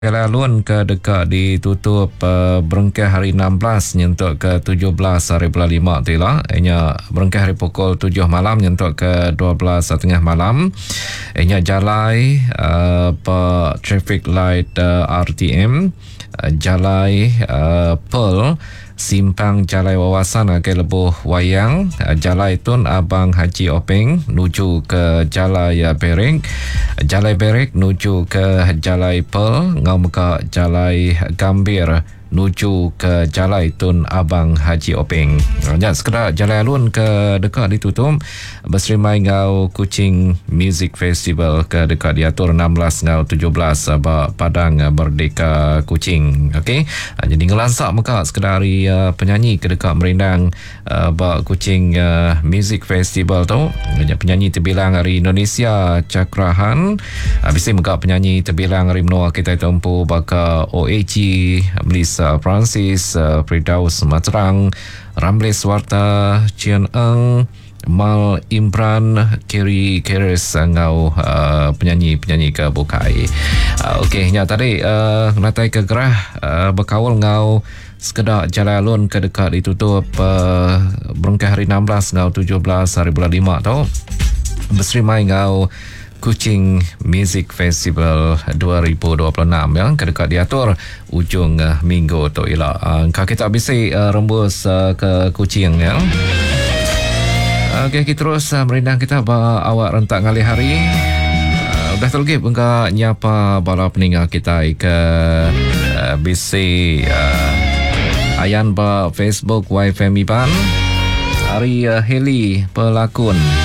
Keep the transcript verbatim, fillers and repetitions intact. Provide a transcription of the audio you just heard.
Alun ke dekat ditutup uh, berengkah hari enam belas nyentuk ke tujuh belas hari bulan lima tu lah. Ianya berengkah hari pukul tujuh malam nyentuk ke dua belas tengah malam. Ianya jalai uh, pe traffic light uh, R T M, uh, jalai uh, Pearl, simpang jalai wawasan ke lebuh wayang, jalai tun Abang Haji Openg nuju ke jalai Berek, jalai Berek nuju ke jalai Pearl, ngau muka jalai Gambir nuju ke jalai tun Abang Haji Openg. Ya, sekedar jalai alun ke dekat ditutup berserimai ngau Kuching Music Festival ke dekat diatur enam belas ngau tujuh belas uh, Padang Merdeka Kuching. Okey, uh, jadi ngelansak muka sekedar hari uh, penyanyi ke dekat merindang uh, bak Kuching uh, Music Festival tu. Uh, penyanyi terbilang hari Indonesia Cakrahan, uh, bisa muka penyanyi terbilang hari menua kita tempuh baka O A G Melissa Francis, uh, Firdaus Matrang, Ramlis Warta, Cian Eng, Mal Imran, Kiri Keres ngau uh, penyanyi-penyanyi ke Bukai. Uh, Okey, nya tadi uh, natai ke gerah uh, berkawal ngau sekedar jalan alun ke dekat ditutup uh, berengkah hari enam belas ngau tujuh belas hari bulan lima tau. Berserimai ngau Kuching Music Festival dua ribu dua puluh enam yang ke dekat diatur ujung uh, minggu tu ialah. Uh, kalau kita bisa uh, rembus uh, ke Kuching ya. Okey, kita terus uh, merindang kita ba awak rentak ngali hari. Uh, dah terlebih engkau nyapa bala peninggal kita ke uh, B C uh, ayan ba Facebook Y F M Iban. Hari uh, Heli pelakon